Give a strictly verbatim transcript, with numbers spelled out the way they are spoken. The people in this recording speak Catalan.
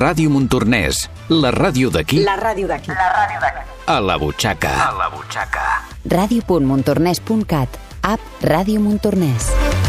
Ràdio Montornès, la ràdio d'aquí. La ràdio d'aquí. La ràdio d'aquí. A la butxaca. A la butxaca. ràdio punt montornès punt cat, app Ràdio Montornès.